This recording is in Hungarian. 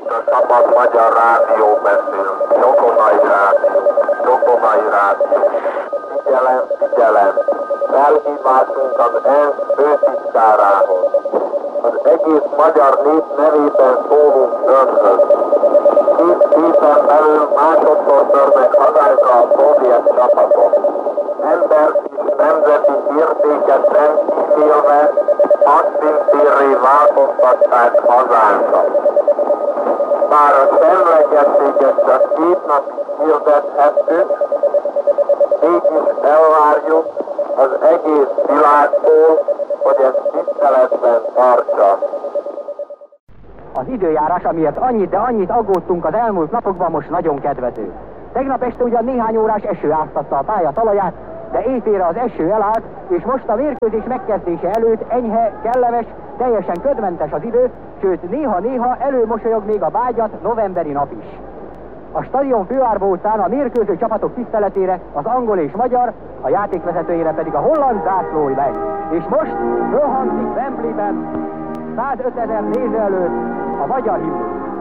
itt a Szabad Magyar Rádió beszél. Csokonai Rádió. Csokonai Rádió. Figyelem, figyelem. Felhívásunk az ENSZ főtitkárához. Az egész magyar nép nevében szólunk önhöz. 2 héten belül másodszor törnek hazánkra a szovjet csapatok. Ember és nemzeti értéket nem kísérve, asszintérré változtatták hazánkat. Bár a semlegességet csak 2 napig hirdethettük, mégis elvárjuk az egész világtól, hogy ezt tiszteletben tartsa. Az időjárás, amiért annyit aggódtunk az elmúlt napokban, most nagyon kedvező. Tegnap este ugyan néhány órás eső áztatta a pálya talaját, de éjfélre az eső elállt, és most a mérkőzés megkezdése előtt enyhe, kellemes, teljesen ködmentes az idő, sőt néha-néha előmosolyog még a vágyat novemberi nap is. A stadion főárba után a mérkőző csapatok tiszteletére az angol és magyar, a játékvezetőjére pedig a holland zászló meg. És most fölhangzik Wembleyben 105 000 néző előtt a magyar himnusz.